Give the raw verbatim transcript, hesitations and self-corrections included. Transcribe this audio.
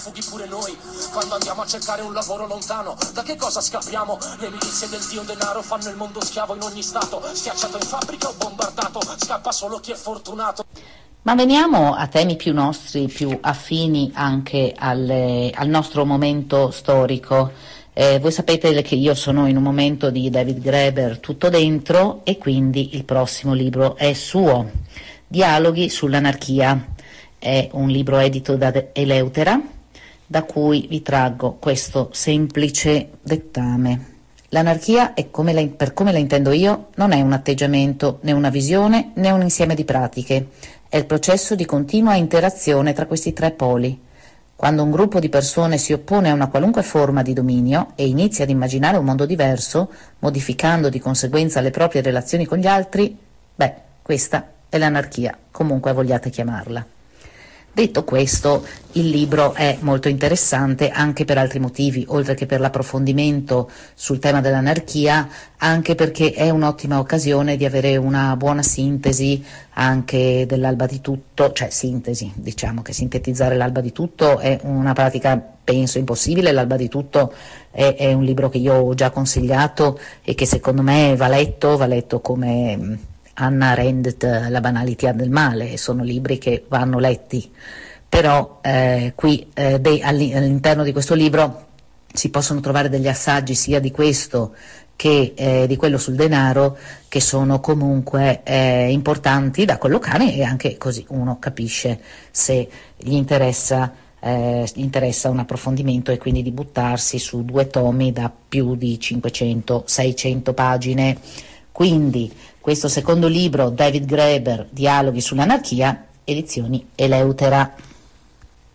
Fughi pure noi, quando andiamo a cercare un lavoro lontano. Da che cosa scappiamo? Le milizie del dio denaro fanno il mondo schiavo in ogni stato. Schiacciato in fabbrica o bombardato, scappa solo chi è fortunato. Ma veniamo a temi più nostri, più affini anche alle, al nostro momento storico. Eh, voi sapete che io sono in un momento di David Graeber tutto dentro, e quindi il prossimo libro è suo, Dialoghi sull'anarchia. È un libro edito da Eleutera, da cui vi traggo questo semplice dettame. L'anarchia, è come la, per come la intendo io, non è un atteggiamento, né una visione, né un insieme di pratiche. È il processo di continua interazione tra questi tre poli. Quando un gruppo di persone si oppone a una qualunque forma di dominio e inizia ad immaginare un mondo diverso, modificando di conseguenza le proprie relazioni con gli altri, beh, questa è l'anarchia, comunque vogliate chiamarla. Detto questo, il libro è molto interessante anche per altri motivi, oltre che per l'approfondimento sul tema dell'anarchia, anche perché è un'ottima occasione di avere una buona sintesi anche dell'alba di tutto, cioè sintesi, diciamo che sintetizzare l'alba di tutto è una pratica penso impossibile. L'alba di tutto è, è un libro che io ho già consigliato e che secondo me va letto, va letto come Hannah Arendt, La banalità del male, sono libri che vanno letti, però eh, qui eh, de, all'interno di questo libro si possono trovare degli assaggi sia di questo che eh, di quello sul denaro, che sono comunque eh, importanti da collocare, e anche così uno capisce se gli interessa, eh, gli interessa un approfondimento, e quindi di buttarsi su due tomi da più di cinquecento seicento pagine. Quindi questo secondo libro, David Graeber, Dialoghi sull'anarchia, edizioni Eleutera.